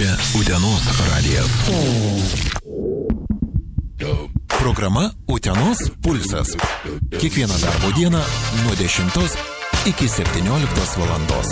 Čia Utenos radijas. Programa Utenos pulsas. Kiekvieną darbo dieną nuo 10 iki 17 valandos.